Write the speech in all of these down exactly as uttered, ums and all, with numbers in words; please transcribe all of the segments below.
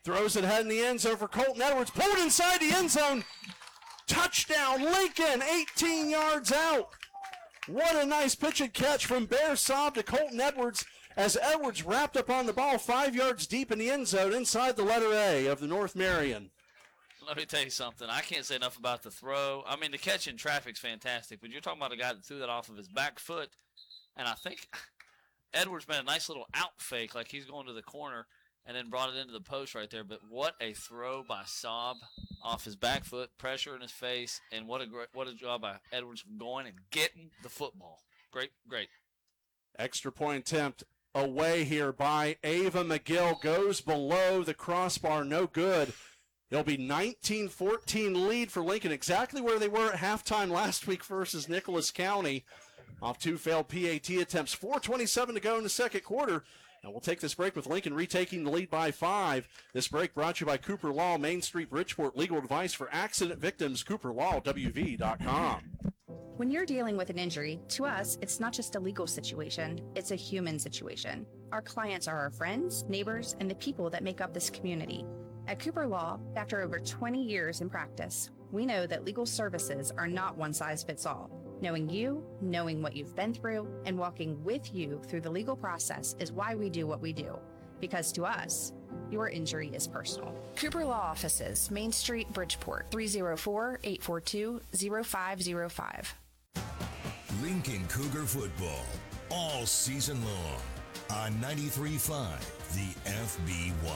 Throws it ahead in the end zone for Colton Edwards. Pulled inside the end zone. Touchdown, Lincoln, eighteen yards out. What a nice pitch and catch from Bear Saab to Colton Edwards as Edwards wrapped up on the ball five yards deep in the end zone inside the letter A of the North Marion. Let me tell you something. I can't say enough about the throw. I mean, the catch in traffic's fantastic, but you're talking about a guy that threw that off of his back foot, and I think Edwards made a nice little out fake, like he's going to the corner, and then brought it into the post right there. But what a throw by Saab off his back foot, pressure in his face, and what a great, what a job by Edwards going and getting the football. Great, great. Extra point attempt away here by Ava McGill. Goes below the crossbar, no good. It'll be nineteen fourteen lead for Lincoln, exactly where they were at halftime last week versus Nicholas County. Off two failed P A T attempts, four twenty-seven to go in the second quarter. And we'll take this break with Lincoln retaking the lead by five. This break brought to you by Cooper Law, Main Street, Bridgeport. Legal advice for accident victims, cooper law w v dot com. When you're dealing with an injury, to us, it's not just a legal situation, it's a human situation. Our clients are our friends, neighbors, and the people that make up this community. At Cooper Law, after over twenty years in practice, we know that legal services are not one size fits all. Knowing you, knowing what you've been through, and walking with you through the legal process is why we do what we do. Because to us, your injury is personal. Cooper Law Offices, Main Street, Bridgeport, three oh four, eight four two, oh five oh five. Lincoln Cougar football, all season long, on ninety-three point five, the F B Y.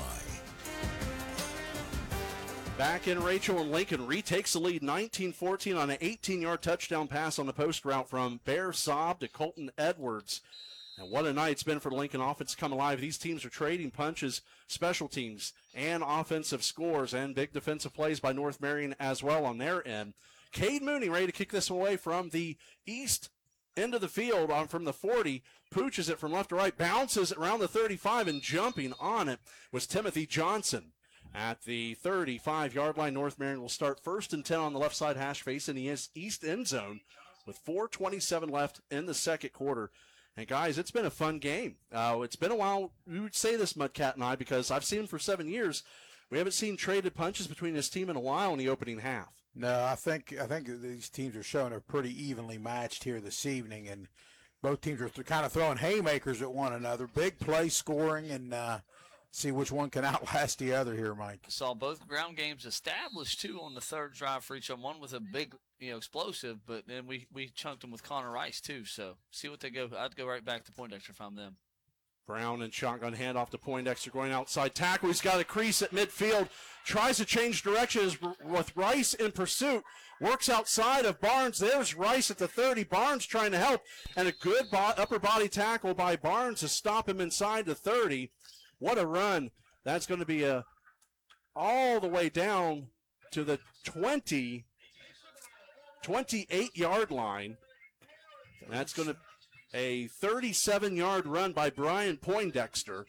Back in Rachel, and Lincoln retakes the lead nineteen fourteen on an eighteen-yard touchdown pass on the post route from Bear Saab to Colton Edwards. And what a night it's been for the Lincoln offense to come alive. These teams are trading punches, special teams, and offensive scores, and big defensive plays by North Marion as well on their end. Cade Mooney ready to kick this away from the east end of the field on from the forty. Pooches it from left to right, bounces around the thirty-five, and jumping on it was Timothy Johnson. At the thirty-five-yard line, North Marion will start first and ten on the left side hash face in the east end zone with four twenty-seven left in the second quarter. And, guys, it's been a fun game. Uh, it's been a while. We would say this, Mudcat and I, because I've seen him for seven years. We haven't seen traded punches between this team in a while in the opening half. No, I think I think these teams are showing are pretty evenly matched here this evening, and both teams are kind of throwing haymakers at one another. Big play scoring, and uh, see which one can outlast the other here, Mike. Saw both ground games established, too, on the third drive for each of them. One with a big, you know, explosive, but then we, we chunked them with Connor Rice, too. So see what they go. I'd go right back to Poindexter if I'm them. Brown and shotgun handoff to Poindexter going outside tackle. He's got a crease at midfield. Tries to change directions with Rice in pursuit. Works outside of Barnes. There's Rice at the thirty. Barnes trying to help. And a good bo- upper body tackle by Barnes to stop him inside the thirty. What a run. That's going to be a all the way down to the twenty, twenty-eight-yard line. And that's going to a thirty-seven-yard run by Brian Poindexter.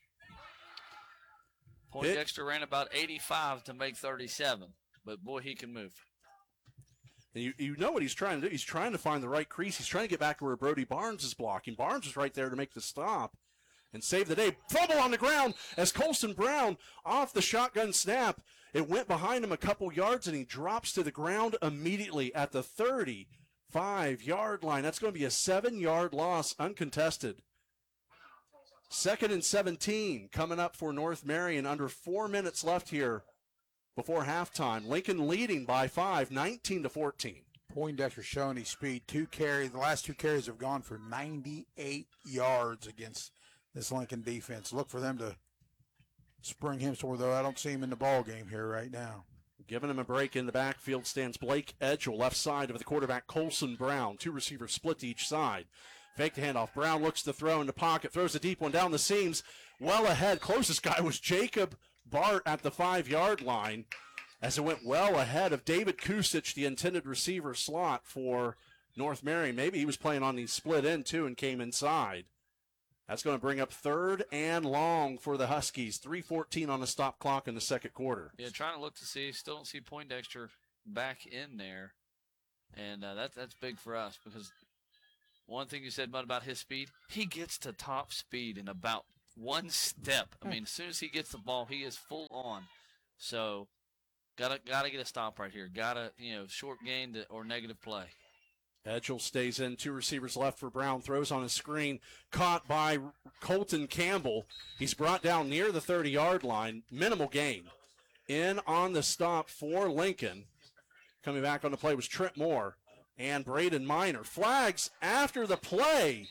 Poindexter ran about eighty-five to make thirty-seven, but, boy, he can move. And you, you know what he's trying to do. He's trying to find the right crease. He's trying to get back to where Brody Barnes is blocking. Barnes is right there to make the stop and save the day. Fumble on the ground as Colson Brown off the shotgun snap. It went behind him a couple yards, and he drops to the ground immediately at the thirty-five-yard line. That's going to be a seven-yard loss, uncontested. Second and seventeen coming up for North Marion. Under four minutes left here before halftime. Lincoln leading by five, nineteen to fourteen. Poindexter showing his speed. Two carries. The last two carries have gone for ninety-eight yards against this Lincoln defense. Look for them to spring him somewhere, though I don't see him in the ball game here right now. Giving him a break in the backfield stands Blake Edgell, left side of the quarterback Colson Brown. Two receivers split to each side. Fake the handoff. Brown looks to throw in the pocket, throws a deep one down the seams. Well ahead. Closest guy was Jacob Bart at the five-yard line as it went well ahead of David Kusich, the intended receiver slot for North Marion. Maybe he was playing on the split end, too, and came inside. That's going to bring up third and long for the Huskies. three fourteen on the stop clock in the second quarter. Yeah, trying to look to see. Still don't see Poindexter back in there. And uh, that, that's big for us because one thing you said, Bud, about his speed, he gets to top speed in about one step. I mean, as soon as he gets the ball, he is full on. So, gotta gotta get a stop right here. Gotta, you know, short gain to, or negative play. Edgel stays in. Two receivers left for Brown. Throws on a screen. Caught by Colton Campbell. He's brought down near the thirty-yard line. Minimal gain. In on the stop for Lincoln. Coming back on the play was Trent Moore and Braden Miner. Flags after the play.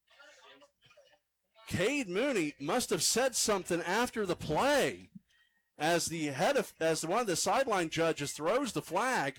Cade Mooney must have said something after the play as the head of, as one of the sideline judges throws the flag.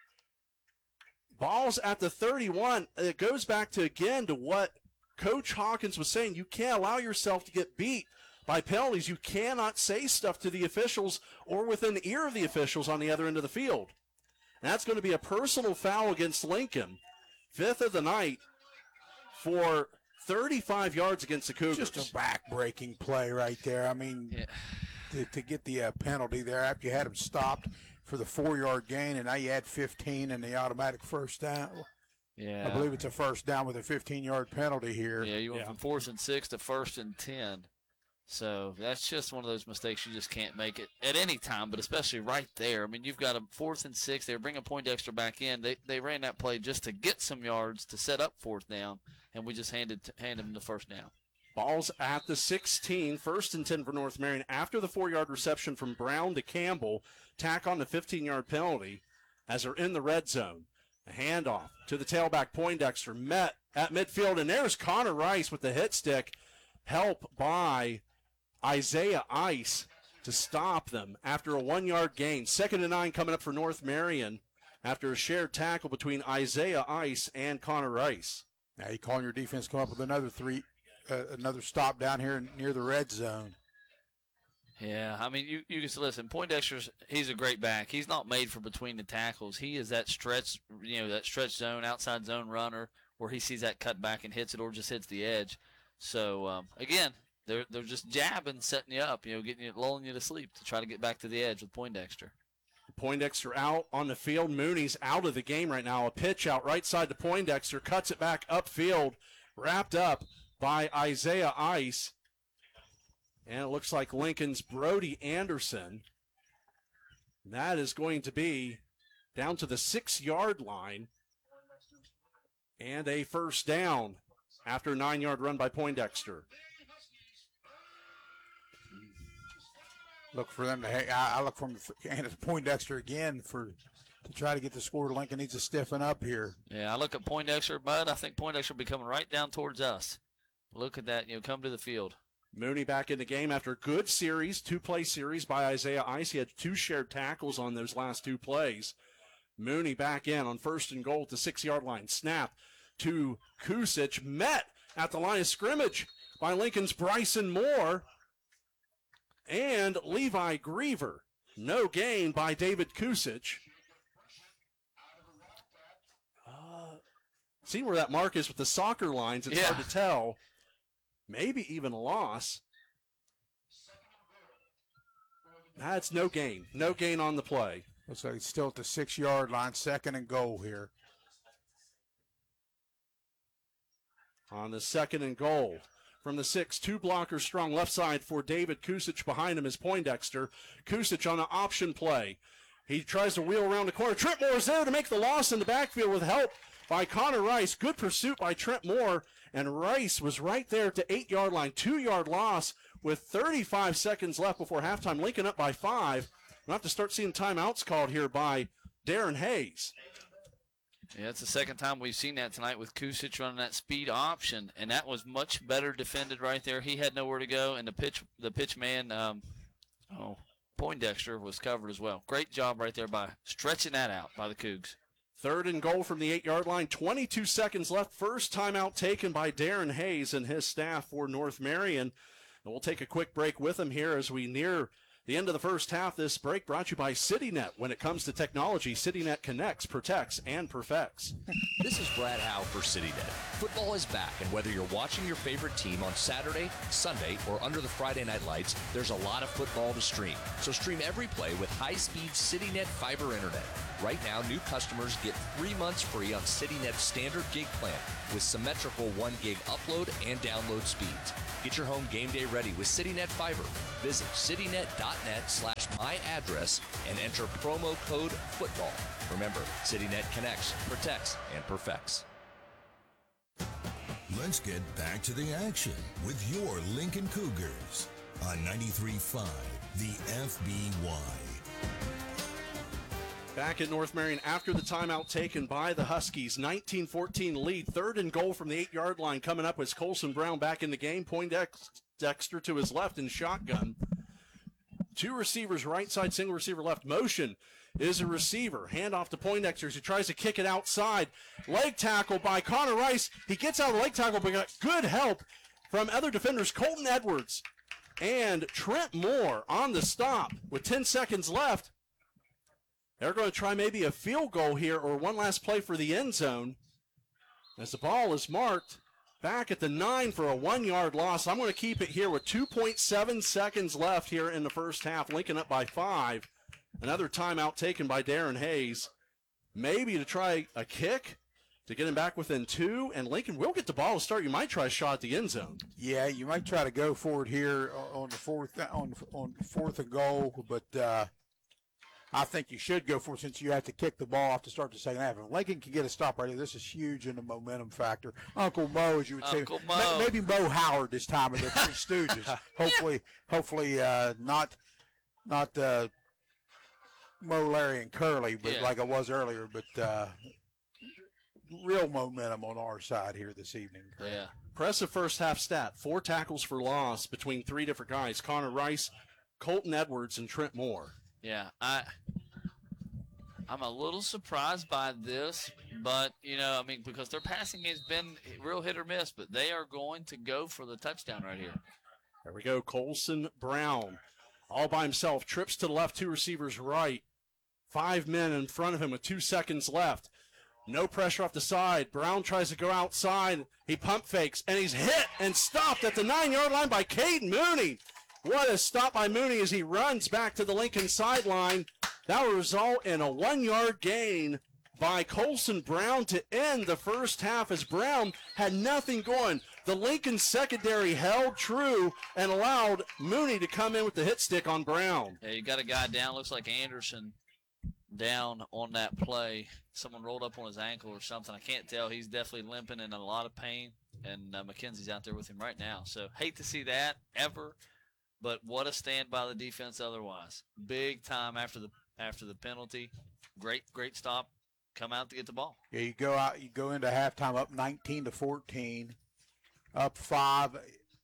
Ball's at the thirty-one. It goes back to, again, to what Coach Hawkins was saying. You can't allow yourself to get beat by penalties. You cannot say stuff to the officials or within the ear of the officials on the other end of the field. And that's going to be a personal foul against Lincoln. Fifth of the night for thirty-five yards against the Cougars. Just a back-breaking play right there. I mean, Yeah. to, to get the uh, penalty there after you had him stopped for the four-yard gain, and now you had fifteen and the automatic first down. Yeah. I believe it's a first down with a fifteen-yard penalty here. Yeah, you went Yeah. from fourth and six to first and ten. So that's just one of those mistakes you just can't make it at any time, but especially right there. I mean, you've got a fourth and six. They were bringing Poindexter back in. They they ran that play just to get some yards to set up fourth down, and we just handed handed them the first down. Ball's at the sixteen, first and ten for North Marion. After the four-yard reception from Brown to Campbell, tack on the fifteen-yard penalty as they're in the red zone. A handoff to the tailback Poindexter, met at midfield, and there's Connor Rice with the hit stick. Help by Isaiah Ice to stop them after a one-yard gain. Second and nine coming up for North Marion after a shared tackle between Isaiah Ice and Connor Rice. Now you calling your defense come up with another three, uh, another stop down here near the red zone. Yeah, I mean, you, you can listen. Poindexter's, he's a great back. He's not made for between the tackles. He is that stretch, you know, that stretch zone, outside zone runner where he sees that cut back and hits it or just hits the edge. So, um, again, they're they're just jabbing, setting you up, you know, getting you, lulling you to sleep to try to get back to the edge with Poindexter. Poindexter out on the field. Mooney's out of the game right now. A pitch out right side to Poindexter. Cuts it back upfield. Wrapped up by Isaiah Ice. And it looks like Lincoln's Brody Anderson. That is going to be down to the six-yard line. And a first down after a nine-yard run by Poindexter. Look for them to. Hey, I, I look for them to hand it to Poindexter again for to try to get the score. Lincoln needs to stiffen up here. Yeah, I look at Poindexter, Bud. I think Poindexter will be coming right down towards us. Look at that, you know, come to the field. Mooney back in the game after a good series, two-play series by Isaiah Ice. He had two shared tackles on those last two plays. Mooney back in on first and goal at the six-yard line. Snap to Kusich. Met at the line of scrimmage by Lincoln's Bryson Moore and Levi Griever. No gain by David Kusich. Uh, see where that mark is with the soccer lines. It's Yeah. hard to tell. Maybe even a loss. That's no gain. No gain on the play. Looks like it's still at the six-yard line, second and goal here. On the second and goal. From the six, two blockers strong left side for David Kusich. Behind him is Poindexter. Kusich on an option play. He tries to wheel around the corner. Trent Moore is there to make the loss in the backfield with help by Connor Rice. Good pursuit by Trent Moore. And Rice was right there at the eight-yard line. Two-yard loss with thirty-five seconds left before halftime. Lincoln up by five. We'll have to start seeing timeouts called here by Darren Hayes. Yeah, it's the second time we've seen that tonight with Kusich running that speed option, and that was much better defended right there. He had nowhere to go, and the pitch the pitch man, um, oh, Poindexter was covered as well. Great job right there by stretching that out by the Cougs. Third and goal from the eight-yard line. twenty-two seconds left. First timeout taken by Darren Hayes and his staff for North Marion. And we'll take a quick break with him here as we near The end of the first half, this break brought to you by CityNet. When it comes to technology, CityNet connects, protects, and perfects. This is Brad Howe for CityNet. Football is back, and whether you're watching your favorite team on Saturday, Sunday, or under the Friday night lights, there's a lot of football to stream. So stream every play with high-speed CityNet fiber internet. Right now, new customers get three months free on CityNet's standard gig plan with symmetrical one gig upload and download speeds. Get your home game day ready with CityNet Fiber. Visit citynet.net slash my address and enter promo code football. Remember, CityNet connects, protects, and perfects. Let's get back to the action with your Lincoln Cougars on ninety-three point five, the F B Y. Back at North Marion after the timeout taken by the Huskies. nineteen fourteen lead. Third and goal from the eight-yard line coming up as Colson Brown back in the game. Poindexter to his left in shotgun. Two receivers right side, single receiver left. Motion is a receiver. Hand off to Poindexter as he tries to kick it outside. Leg tackle by Connor Rice. He gets out of the leg tackle, but got good help from other defenders. Colton Edwards and Trent Moore on the stop with ten seconds left. They're going to try maybe a field goal here or one last play for the end zone. As the ball is marked back at the nine for a one-yard loss. I'm going to keep it here with two point seven seconds left here in the first half. Lincoln up by five. Another timeout taken by Darren Hayes. Maybe to try a kick to get him back within two. And Lincoln will get the ball to start. You might try a shot at the end zone. Yeah, you might try to go for it here on the fourth on on fourth and goal, but uh, I think you should go for it since you have to kick the ball off to start the second half. If Lincoln can get a stop right here, this is huge in the momentum factor. Uncle Mo, as you would Uncle say, Mo. maybe Mo Howard this time of the Three Stooges. hopefully, hopefully uh, not not uh, Mo, Larry, and Curly, but Yeah. like it was earlier. But uh, real momentum on our side here this evening. Yeah. Impressive first half stat. Four tackles for loss between three different guys. Connor Rice, Colton Edwards, and Trent Moore. Yeah, I, I'm a little surprised by this, but, you know, I mean, because their passing has been real hit or miss, but they are going to go for the touchdown right here. There we go. Colson Brown all by himself. Trips to the left, two receivers right. Five men in front of him with two seconds left. No pressure off the side. Brown tries to go outside. He pump fakes, and he's hit and stopped at the nine-yard line by Caden Mooney. What a stop by Mooney as he runs back to the Lincoln sideline. That will result in a one-yard gain by Colson Brown to end the first half as Brown had nothing going. The Lincoln secondary held true and allowed Mooney to come in with the hit stick on Brown. Yeah, you got a guy down, looks like Anderson, down on that play. Someone rolled up on his ankle or something. I can't tell. He's definitely limping and in a lot of pain, and uh, McKenzie's out there with him right now. So hate to see that ever. But what a stand by the defense otherwise. Big time after the after the penalty. Great, great stop. Come out to get the ball. Yeah, you go out. You go into halftime up nineteen to fourteen, up five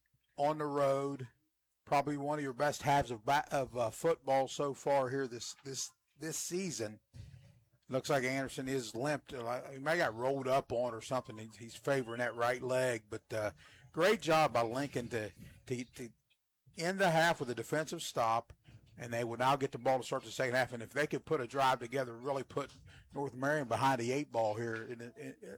on the road. Probably one of your best halves of ba- of uh, football so far here this this this season. Looks like Anderson is limped. He may got rolled up on or something. He's, he's favoring that right leg. But uh, great job by Lincoln to to. to in the half with a defensive stop, and they will now get the ball to start the second half. And if they could put a drive together, really put North Marion behind the eight ball here in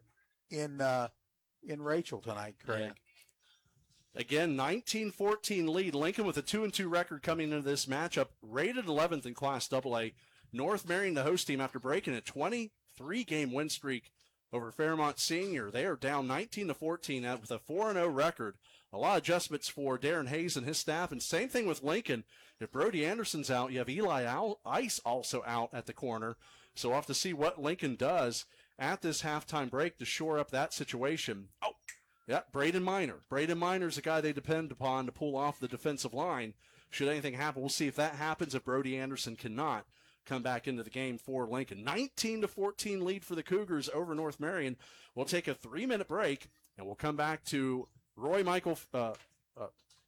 in in, uh, in Rachel tonight, Craig. Yeah. Again, nineteen fourteen lead. Lincoln with a two and two record coming into this matchup, rated eleventh in Class double A. North Marion, the host team, after breaking a twenty-three game win streak over Fairmont Senior. They are down nineteen to fourteen with a four and oh record. A lot of adjustments for Darren Hayes and his staff, and same thing with Lincoln. If Brody Anderson's out, you have Eli Ice also out at the corner. So we'll have to see what Lincoln does at this halftime break to shore up that situation. Oh, yeah, Braden Miner. Braden Miner's the guy they depend upon to pull off the defensive line. Should anything happen, we'll see if that happens, if Brody Anderson cannot come back into the game for Lincoln. nineteen to fourteen lead for the Cougars over North Marion. We'll take a three-minute break, and we'll come back to Roy Michael uh, uh,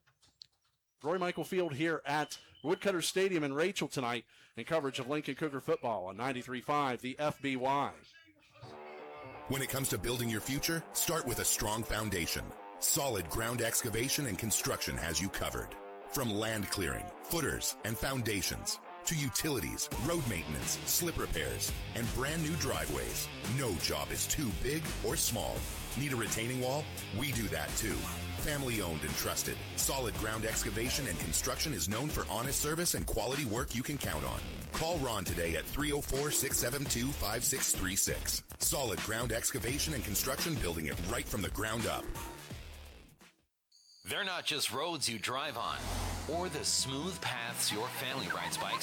Roy Michael Field here at Woodcutter Stadium in Rachel tonight in coverage of Lincoln Cougar football on ninety-three point five, the F B Y. When it comes to building your future, start with a strong foundation. Solid ground excavation and construction has you covered. From land clearing, footers, and foundations, to utilities, road maintenance, slip repairs, and brand new driveways, no job is too big or small. Need a retaining wall? We do that too. Family owned and trusted, Solid Ground Excavation and Construction is known for honest service and quality work you can count on. Call Ron today at three oh four, six seven two, five six three six. Solid Ground Excavation and Construction, building it right from the ground up. They're not just roads you drive on or the smooth paths your family rides bikes